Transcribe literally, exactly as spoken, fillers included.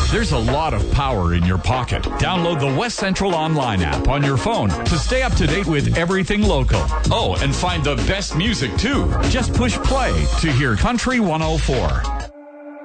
There's a lot of power in your pocket. Download the West Central Online app on your phone to stay up to date with everything local. Oh, and find the best music, too. Just push play to hear Country one oh four.